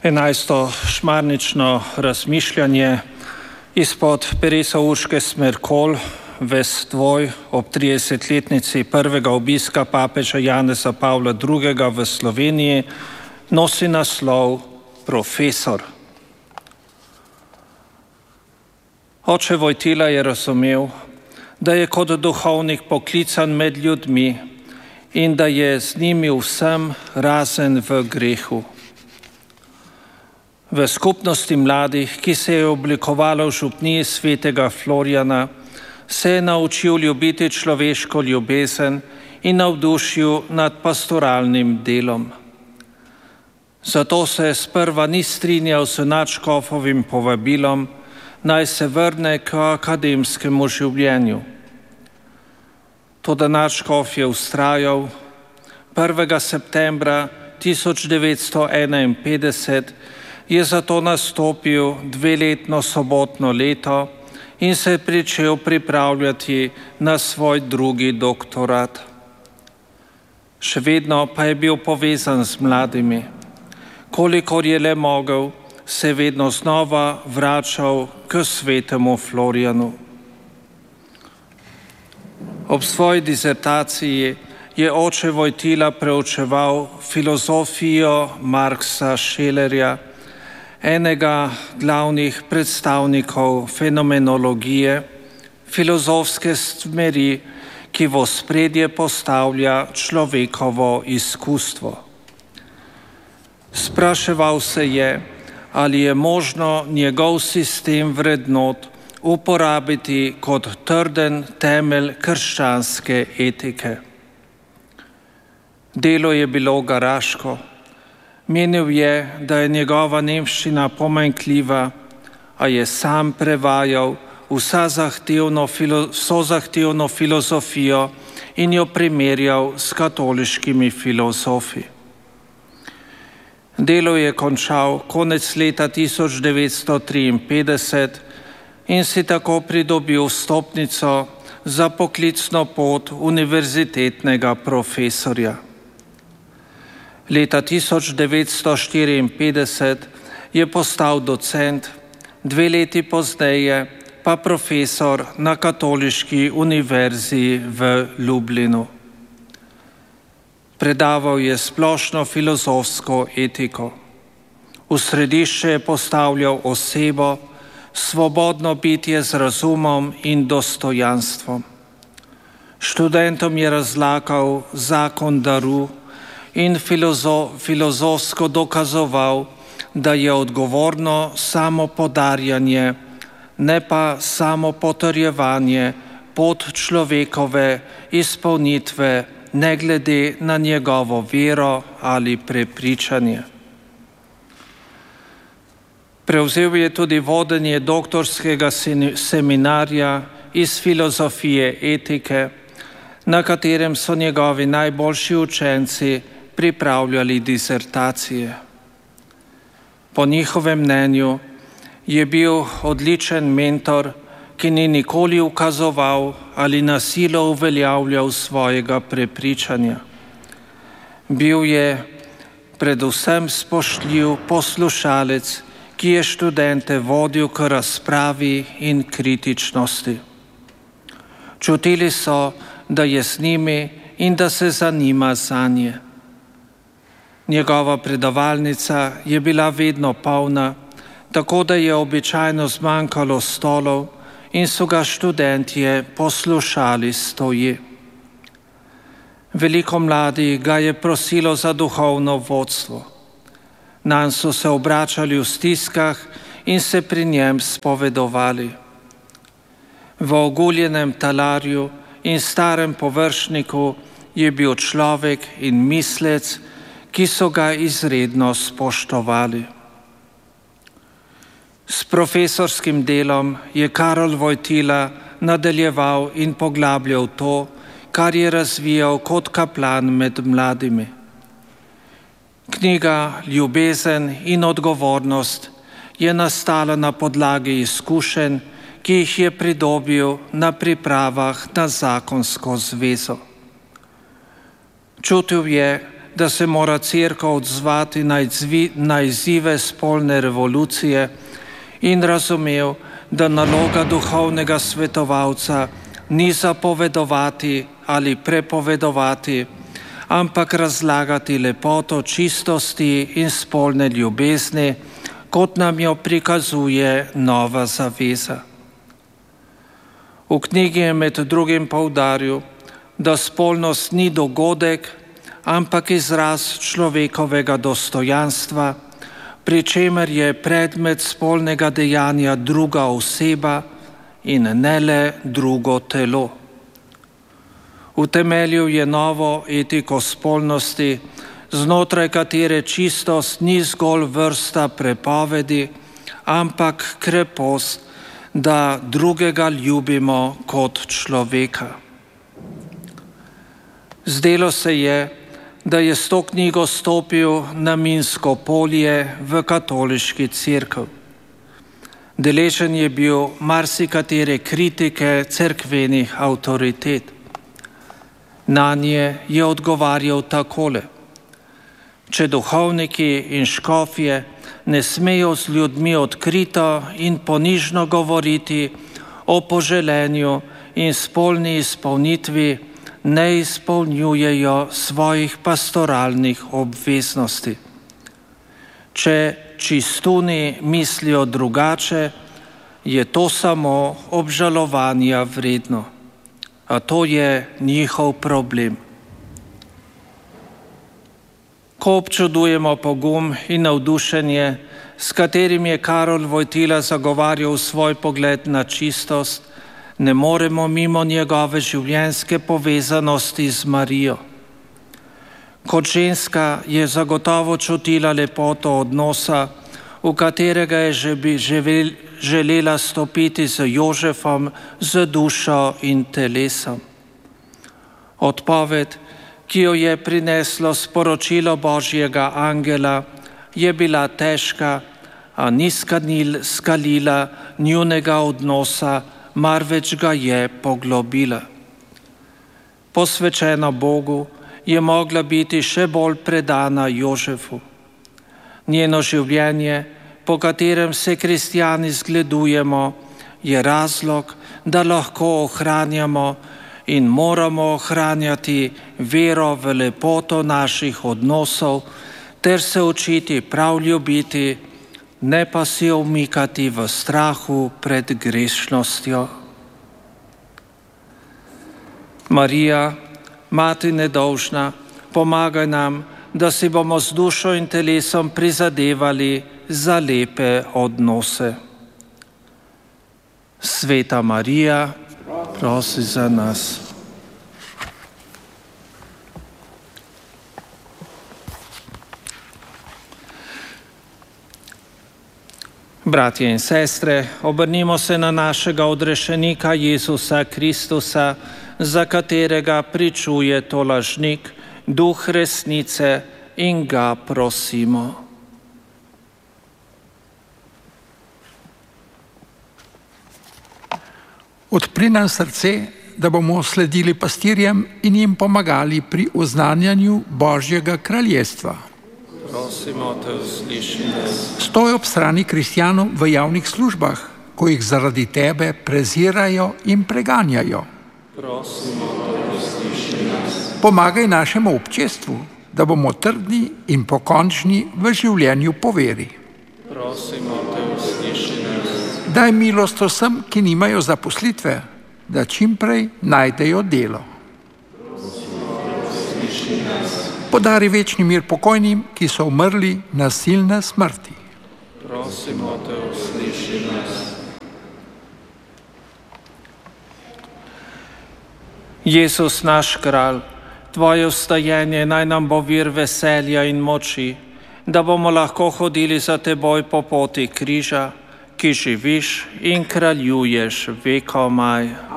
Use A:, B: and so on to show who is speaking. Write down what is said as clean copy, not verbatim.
A: 11. šmarnično razmišljanje izpod peresa Urške Smerkolj v Stvoj ob 30-letnici prvega obiska papeža Janeza Pavla II. V Sloveniji nosi naslov Profesor. Oče Vojtila je razumel, da je kot duhovnik poklican med ljudmi in da je z njimi vsem razen v grehu. V skupnosti mladih, ki se je oblikovala v župniji svetega Florjana, se je naučil ljubiti človeško ljubezen in navdušil nad pastoralnim delom. Zato se sprva ni strinjal z nadškofovim povabilom, naj se vrne k akademskemu življenju. Toda nadškof je vztrajal. 1. septembra 1951 je zato nastopil dveletno sobotno leto in se je pričel pripravljati na svoj drugi doktorat. Še vedno pa je bil povezan z mladimi. Kolikor je le mogel, se je vedno znova vračal k svetemu Florjanu. Ob svoji disertaciji je oče Vojtila preučeval filozofijo Marxa Schelerja, enega glavnih predstavnikov fenomenologije, filozofske smeri, ki v ospredje postavlja človekovo izkustvo. Spraševal se je, ali je možno njegov sistem vrednot uporabiti kot trden temelj krščanske etike. Delo je bilo garaško. Menil je, da je njegova nemščina pomanjkljiva, a je sam prevajal vso zahtevno filozofijo in jo primerjal s katoliškimi filozofi. Delo je končal konec leta 1953 in si tako pridobil vstopnico za poklicno pot univerzitetnega profesorja. Leta 1954 je postal docent, 2 leti pozneje pa profesor na Katoliški univerzi v Lublinu. Predaval je splošno filozofsko etiko. V središče je postavljal osebo, svobodno bitje z razumom in dostojanstvom. Študentom je razlagal zakon daru in filozofsko dokazoval, da je odgovorno samo podarjanje, ne pa samo potrjevanje pot človekove izpolnitve, ne glede na njegovo vero ali prepričanje. Prevzel je tudi vodenje doktorskega seminarja iz filozofije etike, na katerem so njegovi najboljši učenci pripravljali disertacije. Po njihovem mnenju je bil odličen mentor, ki ni nikoli ukazoval ali na silo uveljavljal svojega prepričanja. Bil je predvsem spoštljiv poslušalec, ki je študente vodil k razpravi in kritičnosti. Čutili so, da je z njimi in da se zanima zanje. Njegova predavalnica je bila vedno polna, tako da je običajno zmanjkalo stolov in so ga študentje poslušali stoje. Veliko mladih ga je prosilo za duhovno vodstvo. Nanj so se obračali v stiskah in se pri njem spovedovali. V oguljenem talarju in starem površniku je bil človek in mislec, ki so ga izredno spoštovali. S profesorskim delom je Karol Vojtila nadaljeval in poglabljal to, kar je razvijal kot kaplan med mladimi. Knjiga Ljubezen in odgovornost je nastala na podlagi izkušenj, ki jih je pridobil na pripravah na zakonsko zvezo. Čutil je, da se mora Cerkev odzvati na izzive spolne revolucije in razumel, da naloga duhovnega svetovalca ni zapovedovati ali prepovedovati, ampak razlagati lepoto čistosti in spolne ljubezni, kot nam jo prikazuje Nova zaveza. V knjigi je med drugim poudaril, da spolnost ni dogodek, ampak izraz človekovega dostojanstva, pri čemer je predmet spolnega dejanja druga oseba in ne le drugo telo. Utemeljil je novo etiko spolnosti, znotraj katere čistost ni zgolj vrsta prepovedi, ampak krepost, da drugega ljubimo kot človeka. Zdelo se je, da je s to knjigo stopil na minsko polje v katoliški cerkev. Deležen je bil marsikatere kritike cerkvenih avtoritet. Nanje je odgovarjal takole: če duhovniki in škofje ne smejo z ljudmi odkrito in ponižno govoriti o poželenju in spolni izpolnitvi, ne izpolnjujejo svojih pastoralnih obveznosti. Če čistuni mislijo drugače, je to samo obžalovanja vredno, a to je njihov problem. Ko občudujemo pogum in navdušenje, s katerim je Karol Wojtyla zagovarjal svoj pogled na čistost, ne moremo mimo njegove življenjske povezanosti z Marijo. Kot ženska je zagotovo čutila lepoto odnosa, v katerega je želela stopiti z Jožefom, z dušo in telesom. Odpoved, ki jo je prineslo sporočilo Božjega angela, je bila težka, a ni skalila njunega odnosa, marveč ga je poglobila. Posvečena Bogu je mogla biti še bolj predana Jožefu. Njeno življenje, po katerem se kristjani zgledujemo, je razlog, da lahko ohranjamo in moramo ohranjati vero v lepoto naših odnosov ter se učiti prav ljubiti, ne pa si umikati v strahu pred grešnostjo. Marija, Mati nedolžna, pomagaj nam, da si bomo z dušo in telesom prizadevali za lepe odnose. Sveta Marija, prosi za nas. Bratje in sestre, obrnimo se na našega odrešenika Jezusa Kristusa, za katerega pričuje to lažnik, duh resnice, in ga prosimo.
B: Odpri nam srce, da bomo sledili pastirjem in jim pomagali pri oznanjanju Božjega kraljestva.
A: Prosimo te, usliši nas.
B: Stoj ob strani kristjanov v javnih službah, ko jih zaradi tebe prezirajo in preganjajo.
A: Prosimo te, usliši nas.
B: Pomagaj našemu občestvu, da bomo trdni in pokončni v življenju po veri.
A: Prosimo te, usliši nas.
B: Daj milost vsem, ki nimajo zaposlitve, da čim prej najdejo delo. Podari večni mir pokojnim, ki so umrli nasilne smrti.
A: Prosimo te, usliši nas. Jezus, naš kralj, tvoje vstajenje naj nam bo vir veselja in moči, da bomo lahko hodili za teboj po poti križa, ki živiš in kraljuješ vekomaj.